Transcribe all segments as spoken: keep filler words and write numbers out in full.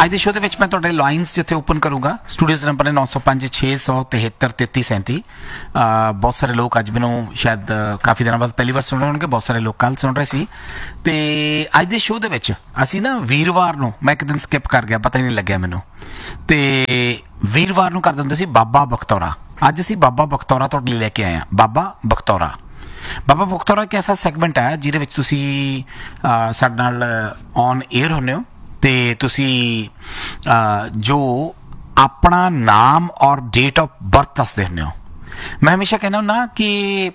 ਅੱਜ ਦੇ ਸ਼ੋਅ ਦੇ ਵਿੱਚ ਮੈਂ ਤੁਹਾਡੇ ਲਾਈਨਸ ਜਿੱਥੇ ਓਪਨ ਕਰੂੰਗਾ। ਸਟੂਡੀਓਜ਼ ਨੰਬਰ ਨੇ ਨੌ ਸੌ ਪੰਜ ਛੇ ਸੌ ਤਿਹੱਤਰ ਤੇਤੀ ਸੈਂਤੀ। ਬਹੁਤ ਸਾਰੇ ਲੋਕ ਅੱਜ ਮੈਨੂੰ ਸ਼ਾਇਦ ਕਾਫੀ ਦਿਨਾਂ ਬਾਅਦ ਪਹਿਲੀ ਵਾਰ ਸੁਣ ਰਹੇ ਹੋਣਗੇ, ਬਹੁਤ ਸਾਰੇ ਲੋਕ ਕੱਲ੍ਹ ਸੁਣ ਰਹੇ ਸੀ। ਅਤੇ ਅੱਜ ਦੇ ਸ਼ੋਅ ਦੇ ਵਿੱਚ ਅਸੀਂ ਨਾ ਵੀਰਵਾਰ ਨੂੰ, ਮੈਂ ਇੱਕ ਦਿਨ ਸਕਿਪ ਕਰ ਗਿਆ, ਪਤਾ ਹੀ ਨਹੀਂ ਲੱਗਿਆ ਮੈਨੂੰ, ਅਤੇ ਵੀਰਵਾਰ ਨੂੰ ਕਰ ਦਿੰਦੇ ਸੀ ਬਾਬਾ ਬਖਤੌਰਾ। ਅੱਜ ਅਸੀਂ ਬਾਬਾ ਬਖਤੌਰਾ ਤੁਹਾਡੇ ਲਈ ਲੈ ਕੇ ਆਏ ਹਾਂ। ਬਾਬਾ ਬਖਤੌਰਾ ਬਾਬਾ ਬਖਤੌਰਾ ਇੱਕ ਐਸਾ ਸੈਗਮੈਂਟ ਹੈ ਜਿਹਦੇ ਵਿੱਚ ਤੁਸੀਂ ਸਾਡੇ ਨਾਲ ਔਨ ਏਅਰ ਹੁੰਦੇ ਹੋ ਅਤੇ ਤੁਸੀਂ ਜੋ ਆਪਣਾ ਨਾਮ ਔਰ ਡੇਟ ਆਫ ਬਰਥ ਦੱਸਦੇ ਹੁੰਦੇ ਹੋ। ਮੈਂ ਹਮੇਸ਼ਾ ਕਹਿੰਦਾ ਹੁੰਦਾ ਕਿ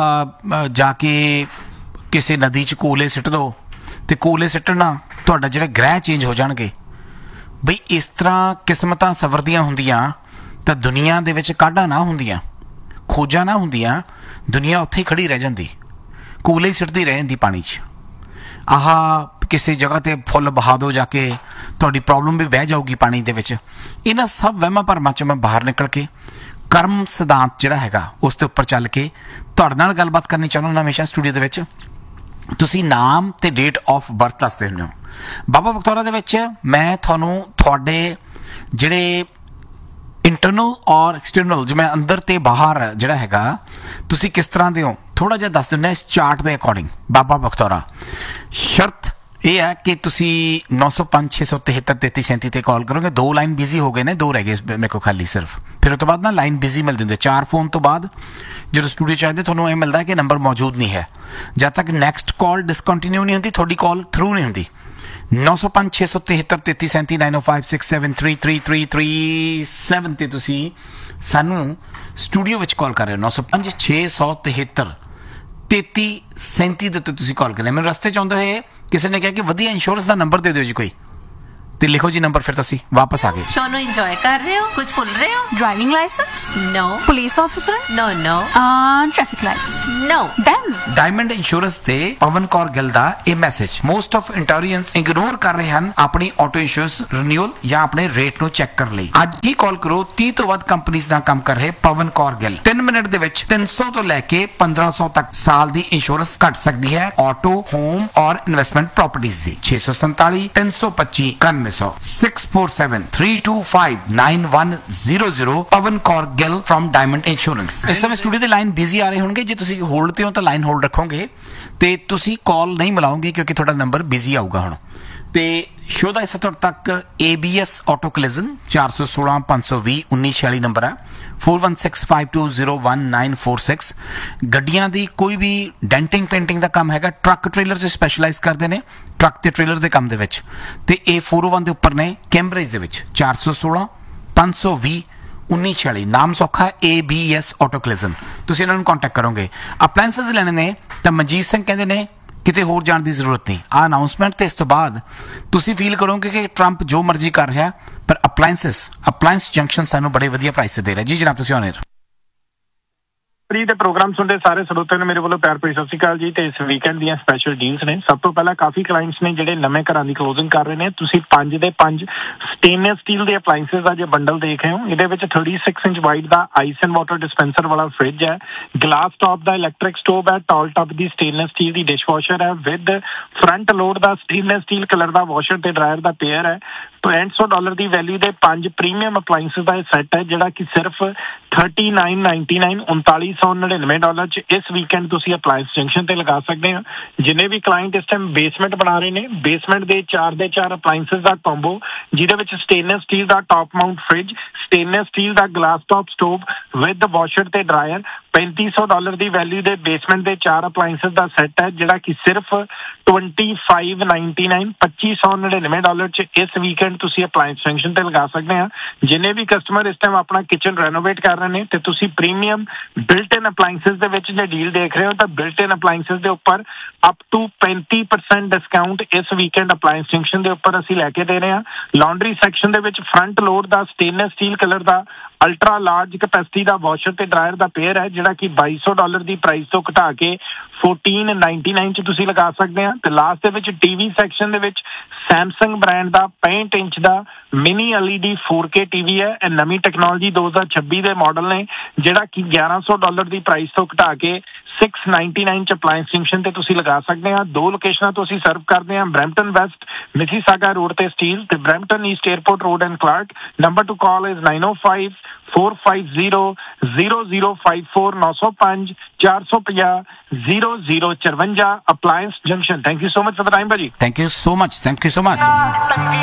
ਜਾ ਕੇ ਕਿਸੇ ਨਦੀ 'ਚ ਕੋਲੇ ਸਿੱਟ ਦਿਓ ਅਤੇ ਕੋਲੇ ਸਿੱਟਣ ਨਾਲ ਤੁਹਾਡਾ ਜਿਹੜਾ ਗ੍ਰਹਿ ਚੇਂਜ ਹੋ ਜਾਣਗੇ। ਬਈ ਇਸ ਤਰ੍ਹਾਂ ਕਿਸਮਤਾਂ ਸਵਰਦੀਆਂ ਹੁੰਦੀਆਂ ਤਾਂ ਦੁਨੀਆ ਦੇ ਵਿੱਚ ਕਾਢਾਂ ਨਾ ਹੁੰਦੀਆਂ, ਖੋਜਾਂ ਨਾ ਹੁੰਦੀਆਂ, ਦੁਨੀਆ ਉੱਥੇ ਹੀ ਖੜ੍ਹੀ ਰਹਿ ਜਾਂਦੀ, ਕੋਲੇ ਹੀ ਸਿੱਟਦੀ ਰਹਿ ਜਾਂਦੀ ਪਾਣੀ 'ਚ। ਆਹ ਕਿਸੇ ਜਗ੍ਹਾ 'ਤੇ ਫੁੱਲ ਬਹਾ ਦਿਓ ਜਾ ਕੇ, ਤੁਹਾਡੀ ਪ੍ਰੋਬਲਮ ਵੀ ਵਹਿ ਜਾਊਗੀ ਪਾਣੀ ਦੇ ਵਿੱਚ। ਇਹਨਾਂ ਸਭ ਵਹਿਮਾਂ ਭਰਮਾਂ 'ਚੋਂ ਮੈਂ ਬਾਹਰ ਨਿਕਲ ਕੇ ਕਰਮ ਸਿਧਾਂਤ ਜਿਹੜਾ ਹੈਗਾ ਉਸ ਦੇ ਉੱਪਰ ਚੱਲ ਕੇ ਤੁਹਾਡੇ ਨਾਲ ਗੱਲਬਾਤ ਕਰਨੀ ਚਾਹੁੰਦਾ ਹੁੰਦਾ ਹਮੇਸ਼ਾ ਸਟੂਡੀਓ ਦੇ ਵਿੱਚ। ਤੁਸੀਂ ਨਾਮ ਅਤੇ ਡੇਟ ਆਫ ਬਰਥ ਦੱਸਦੇ ਹੁੰਦੇ ਹੋ। ਬਾਬਾ ਬਖਤੌਰਾ ਦੇ ਵਿੱਚ ਮੈਂ ਤੁਹਾਨੂੰ ਤੁਹਾਡੇ ਜਿਹੜੇ ਇੰਟਰਨਲ ਔਰ ਐਕਸਟਰਨਲ, ਜਿਵੇਂ ਅੰਦਰ ਅਤੇ ਬਾਹਰ ਜਿਹੜਾ ਹੈਗਾ, ਤੁਸੀਂ ਕਿਸ ਤਰ੍ਹਾਂ ਦੇ ਹੋ ਥੋੜ੍ਹਾ ਜਿਹਾ ਦੱਸ ਦਿੰਦੇ ਇਸ ਚਾਰਟ ਦੇ ਅਕੋਰਡਿੰਗ। ਬਾਬਾ ਬਖਤੌਰਾ ਸ਼ਰਤ ਇਹ ਹੈ ਕਿ ਤੁਸੀਂ ਨੌ ਸੌ ਪੰਜ ਛੇ ਸੌ ਤਿਹੱਤਰ ਤੇਤੀ ਸੈਂਤੀ 'ਤੇ ਕਾਲ ਕਰੋਗੇ। ਦੋ ਲਾਈਨ ਬਿਜ਼ੀ ਹੋ ਗਏ ਨੇ, ਦੋ ਰਹਿ ਗਏ ਮੇਰੇ ਕੋਲ ਖਾਲੀ ਸਿਰਫ। ਫਿਰ ਉਸ ਤੋਂ ਬਾਅਦ ਨਾ ਲਾਈਨ ਬਿਜ਼ੀ ਮਿਲ ਦਿੰਦੇ। ਚਾਰ ਫੋਨ ਤੋਂ ਬਾਅਦ ਜਦੋਂ ਸਟੂਡੀਓ 'ਚ ਆਉਂਦੇ ਤੁਹਾਨੂੰ ਇਹ ਮਿਲਦਾ ਕਿ ਨੰਬਰ ਮੌਜੂਦ ਨਹੀਂ ਹੈ। ਜਦ ਤੱਕ ਨੈਕਸਟ ਕਾਲ ਡਿਸਕੰਟੀਨਿਊ ਨਹੀਂ ਹੁੰਦੀ, ਤੁਹਾਡੀ ਕਾਲ ਥਰੂ ਨਹੀਂ ਹੁੰਦੀ। ਨੌ ਸੌ ਪੰਜ ਛੇ ਸੌ ਤਿਹੱਤਰ ਤੇਤੀ ਸੈਂਤੀ ਨਾਈਨ ਓ five six seven three three three three seven 'ਤੇ ਤੁਸੀਂ ਸਾਨੂੰ ਸਟੂਡੀਓ ਵਿੱਚ ਕਾਲ ਕਰ ਰਹੇ ਹੋ। ਨੌ ਸੌ ਪੰਜ ਛੇ ਸੌ ਤਿਹੱਤਰ ਤੇਤੀ ਸੈਂਤੀ ਦੇ ਉੱਤੇ ਤੁਸੀਂ ਕਾਲ ਕਰ ਰਹੇ। ਮੈਨੂੰ ਰਸਤੇ 'ਚ ਆਉਂਦੇ ਹੋਏ ਕਿਸੇ ਨੇ ਕਿਹਾ ਕਿ ਵਧੀਆ ਇੰਸ਼ੋਰੈਂਸ ਦਾ ਨੰਬਰ ਦੇ ਦਿਓ ਜੀ ਕੋਈ, ਤੇ ਲਿਖੋ ਜੀ ਨੰਬਰ। ਫਿਰ ਤੁਸੀਂ ਵਾਪਸ ਆ ਗਏ। ਸ਼ੋ ਨੂੰ ਇੰਜੋਏ ਕਰ ਰਹੇ ਹੋ? ਕੁਝ ਭੁੱਲ ਰਹੇ ਹੋ? Driving license? No. Police officer? No, no. Uh, traffic lights? No. Then? Diamond insurance ਤੇ ਪਵਨ ਕੌਰ ਗਿੱਲ ਦਾ ਇਹ ਮੈਸੇਜ ਮੋਸਟ ਆਫ ਇੰਟੋਰੀਅੰਸ ਇਗਨੋਰ ਕਰ ਰਹੇ ਹਨ ਆਪਣੀ ਆਟੋ ਇੰਸ਼ੋਰੈਂਸ ਰੀਨਿਊਅਲ ਜਾਂ ਆਪਣੇ ਰੇਟ ਨੂੰ ਚੈੱਕ ਕਰਨ ਲਈ। ਅੱਜ ਹੀ ਕਾਲ ਕਰੋ। ਤੀਹ ਤੋਂ ਵੱਧ ਕੰਪਨੀਆਂ ਨਾਲ ਕੰਮ ਕਰ ਰਹੇ ਪਵਨ ਕੌਰ ਗਿੱਲ। ਤਿੰਨ ਮਿੰਟ ਦੇ ਵਿੱਚ ਤਿੰਨ ਸੌ ਤੋਂ ਲੈ ਕੇ ਪੰਦਰਾਂ ਸੌ ਤੱਕ ਸਾਲ ਦੀ ਇੰਸ਼ੋਰੈਂਸ ਘੱਟ ਸਕਦੀ ਹੈ ਆਟੋ, ਹੋਮ ਔਰ ਇਨਵੈਸਟਮੈਂਟ ਪ੍ਰੋਪਰਟੀਜ਼ ਦੀ। ਛੇ ਸੌ ਸੰਤਾਲੀ ਤਿੰਨ ਸੌ ਪੱਚੀ ਇਕਾਨਵੇਂ ਸੌ six four seven three two five nine one zero zero Pawan Kaur Gill from diamond insurance. ਇਸ ਸਮੇਂ ਸਟੂਡੀਓ ਦੇ ਲਾਈਨ ਬਿਜ਼ੀ ਆ ਰਹੇ ਹੋਣਗੇ। ਜੇ ਤੁਸੀਂ ਹੋਲਡ ਤੇ ਹੋ ਤਾਂ ਲਾਈਨ ਹੋਲਡ ਰੱਖੋਗੇ ਤੇ ਤੁਸੀਂ ਕਾਲ ਨਹੀਂ ਮਿਲਾਓਗੇ ਕਿਉਂਕਿ ਤੁਹਾਡਾ ਨੰਬਰ ਬਿਜ਼ੀ ਆਊਗਾ ਹੁਣ। ਤੇ ਸ਼ੋਅ ਦਾ ਹਿੱਸਾ ਤੁਹਾਡੇ ਤੱਕ ਏ ਬੀ ਐਸ ਆਟੋ ਕਲਿਜ਼ਨ ਚਾਰ ਸੌ ਸੋਲਾਂ ਪੰਜ ਸੌ ਵੀਹ ਉੱਨੀ ਛਿਆਲੀ ਨੰਬਰ ਹੈ four one six five two zero one nine four six. ਗੱਡੀਆਂ ਦੀ ਕੋਈ ਵੀ ਡੈਂਟਿੰਗ ਪੇਂਟਿੰਗ ਦਾ ਕੰਮ ਹੈਗਾ, ਟਰੱਕ ਟ੍ਰੇਲਰ 'ਚ ਸਪੈਸ਼ਲਾਈਜ਼ ਕਰਦੇ ਨੇ, ਟਰੱਕ ਤੇ ਟ੍ਰੇਲਰ ਦੇ ਕੰਮ ਦੇ ਵਿੱਚ। ਤੇ ਇਹ ਫੋਰ ਓ ਵਨ ਦੇ ਉੱਪਰ ਨੇ ਕੈਂਬਰਿਜ ਦੇ ਵਿੱਚ ਚਾਰ ਸੌ ਸੋਲਾਂ ਪੰਜ ਸੌ ਵੀਹ ਉੱਨੀ ਛਿਆਲੀ। ਨਾਮ ਸੌਖਾ ਹੈ ਏ ਬੀ ਐਸ ਆਟੋ ਕਲਿਜ਼ਨ। ਤੁਸੀਂ ਇਹਨਾਂ ਨੂੰ ਕੰਟੈਕਟ ਕਰੋਗੇ। ਅਪਲਾਇੰਸਸ ਲੈਣੇ ਨੇ ਤਾਂ ਮਨਜੀਤ ਸਿੰਘ ਕਹਿੰਦੇ ਨੇ ਕਿਤੇ ਹੋਰ ਜਾਣ ਦੀ ਜ਼ਰੂਰਤ ਨਹੀਂ। ਆਹ ਅਨਾਊਂਸਮੈਂਟ ਤੇ ਇਸ ਤੋਂ ਬਾਅਦ ਤੁਸੀਂ ਫੀਲ ਕਰੋਗੇ ਕਿ ਟਰੰਪ ਜੋ ਮਰਜ਼ੀ ਕਰ ਰਿਹਾ, ਪਰ ਅਪਲਾਇੰਸਸ ਅਪਲਾਇੰਸ ਜੰਕਸ਼ਨ ਸਾਨੂੰ ਬੜੇ ਵਧੀਆ ਪ੍ਰਾਈਸ ਤੇ ਦੇ ਰਿਹਾ। ਜੀ ਜਨਾਬ, ਤੁਸੀਂ ਆਨ ਏਅਰ ਫਰੀ ਦੇ ਪ੍ਰੋਗਰਾਮ ਸੁਣਦੇ ਸਾਰੇ ਸਰੋਤਿਆਂ ਨੂੰ ਮੇਰੇ ਵੱਲੋਂ ਪਿਆਰ ਭਰੀ ਸਤਿ ਸ਼੍ਰੀ ਅਕਾਲ ਜੀ। ਤੇ ਇਸ ਵੀਕਐਂਡ ਦੀਆਂ ਸਪੈਸ਼ਲ ਡੀਲਸ ਨੇ। ਸਭ ਤੋਂ ਪਹਿਲਾਂ ਕਾਫੀ ਕਲਾਇੰਟਸ ਨੇ ਜਿਹੜੇ ਨਵੇਂ ਘਰਾਂ ਦੀ ਕਲੋਜ਼ਿੰਗ ਕਰ ਰਹੇ ਨੇ। ਤੁਸੀਂ ਪੰਜ ਦੇ ਪੰਜ ਸਟੇਨਲੈਸ ਸਟੀਲ ਦੇ ਅਪਲਾਇੰਸਸ ਦਾ ਜੇ ਬੰਡਲ ਦੇਖ ਰਹੇ ਹੋ, ਇਹਦੇ ਵਿੱਚ thirty six inch wide the ice and water dispenser ਵਾਲਾ ਫ੍ਰਿਜ ਹੈ, ਗਲਾਸ ਟਾਪ ਦਾ ਇਲੈਕਟ੍ਰਿਕ ਸਟੋਵ ਹੈ, ਟਾਲ ਟੱਬ ਦੀ ਸਟੇਨਲੈਸ ਸਟੀਲ ਦੀ ਡਿਸ਼ਵਾਸ਼ਰ ਹੈ with front load the stainless steel colour the washer ਤੇ ਡਰਾਇਰ ਦਾ ਪੇਅਰ ਹੈ। ਪੈਂਹਠ ਸੌ ਡਾਲਰ ਦੀ ਵੈਲਿਊ ਦੇ ਪੰਜ ਪ੍ਰੀਮੀਅਮ ਅਪਲਾਇੰਸਸ ਦਾ ਇਹ ਸੈੱਟ ਹੈ ਜਿਹੜਾ ਕਿ ਸਿਰਫ ਥਰਟੀ ਨਾਈਨ ਨਾਈਨਟੀ ਨਾਈਨ ਉਨਤਾਲੀ ਸੌ ਨੜਿਨਵੇਂ ਡਾਲਰ 'ਚ ਇਸ ਵੀਕਐਂਡ ਤੁਸੀਂ ਅਪਲਾਇੰਸ ਜੰਕਸ਼ਨ ਤੇ ਲਗਾ ਸਕਦੇ ਹੋ। ਜਿੰਨੇ ਵੀ ਕਲਾਇੰਟ ਇਸ ਟਾਈਮ ਬੇਸਮੈਂਟ ਬਣਾ ਰਹੇ ਨੇ, ਬੇਸਮੈਂਟ ਦੇ ਚਾਰ ਦੇ ਚਾਰ ਅਪਲਾਇੰਸਸ ਦਾ ਕੰਬੋ ਜਿਹਦੇ ਵਿੱਚ stainless steel the top Mount fridge, stainless steel the glass top stove with washer ਤੇ ਡਰਾਇਰ, ਪੈਂਤੀ ਸੌ ਡਾਲਰ ਦੀ ਵੈਲਿਊ ਦੇ ਬੇਸਮੈਂਟ ਦੇ ਚਾਰ ਅਪਲਾਇੰਸਸ ਦਾ ਸੈੱਟ ਹੈ ਜਿਹੜਾ ਕਿ ਸਿਰਫ ਟਵੰਟੀ ਫਾਈਵ ਨਾਈਨਟੀ ਨਾਈਨ ਪੱਚੀ ਸੌ ਨੜਿਨਵੇਂ ਡਾਲਰ 'ਚ ਇਸ ਵੀਕਐਂਡ ਤੁਸੀਂ ਅਪਲਾਇੰਸ ਜੰਕਸ਼ਨ ਤੇ ਲਗਾ ਸਕਦੇ ਆ। ਜਿੰਨੇ ਵੀ ਕਸਟਮਰ ਇਸ ਟਾਈਮ ਆਪਣਾ ਕਿਚਨ ਰੈਨੋਵੇਟ ਕਰ ਰਹੇ ਨੇ ਤੇ ਤੁਸੀਂ ਪ੍ਰੀਮੀਅਮ ਬਿਲਟ ਇਨ ਅਪਲਾਇੰਸਸ ਦੇ ਵਿੱਚ ਜੇ ਡੀਲ ਦੇਖ ਰਹੇ ਹੋ ਤਾਂ ਬਿਲਟ ਇਨ ਅਪਲਾਇੰਸਸ ਦੇ ਉੱਪਰ ਅਪ ਟੂ ਪੈਂਤੀ ਪਰਸੈਂਟ ਡਿਸਕਾਊਂਟ ਇਸ ਵੀਕਐਂਡ ਅਪਲਾਇੰਸ ਜੰਕਸ਼ਨ ਦੇ ਉੱਪਰ ਅਸੀਂ ਲੈ ਕੇ ਦੇ ਰਹੇ ਹਾਂ। ਲਾਂਡਰੀ ਸੈਕਸ਼ਨ ਦੇ ਵਿੱਚ ਫਰੰਟ ਲੋਡ ਦਾ ਸਟੇਨਲੈਸ ਸਟੀਲ ਕਲਰ ਦਾ ਅਲਟਰਾ ਲਾਰਜ ਕਪੈਸਿਟੀ ਦਾ ਵਾਸ਼ਰ ਤੇ ਡਰਾਇਰ ਦਾ ਪੇਅਰ ਹੈ ਜਿਹੜਾ ਕਿ ਬਾਈ ਸੌ ਡਾਲਰ ਦੀ ਪ੍ਰਾਈਸ ਤੋਂ ਘਟਾ ਕੇ ਫੋਰਟੀਨ ਨਾਈਨਟੀ ਨਾਈਨ 'ਚ ਤੁਸੀਂ ਲਗਾ ਸਕਦੇ ਆ। ਤੇ ਲਾਸਟ ਦੇ ਵਿੱਚ ਟੀਵੀ ਸੈਕਸ਼ਨ ਦੇ ਵਿੱਚ ਸੈਮਸੰਗ ਬ੍ਰਾਂਡ ਦਾ ਪੈਂਹਠ ਇੰਚ ਦਾ mini L E D four K TV ਹੈ। ਇਹ ਨਵੀਂ ਟੈਕਨੋਲੋਜੀ ਦੋ ਹਜ਼ਾਰ ਛੱਬੀ ਦੇ ਮਾਡਲ ਨੇ ਜਿਹੜਾ ਕਿ ਗਿਆਰਾਂ ਸੌ ਡਾਲਰ ਦੀ ਪ੍ਰਾਈਸ ਤੋਂ ਘਟਾ ਕੇ सिक्स नाइनटी नाइन च अप्लायंस जंक्शन ते तुसी लगा सकते हैं। दो लोकेशनां तो ਅਸੀਂ ਸਰਵ ਕਰਦੇ ਹਾਂ, ਬਰੈਂਪਟਨ ਵੈਸਟ ਮਿਸੀਸਾਗਾ ਰੋਡ ਤੇ ਸਟੀਲ ਤੇ Brampton East airport road and Clark. Number two call is ਨਾइन O five four five zero zero zero five four नौ सौ पांच चार सौ पचास zero zero चरवंजा appliance junction. Thank you so much for the time भाजी। Thank you so much, thank you so much.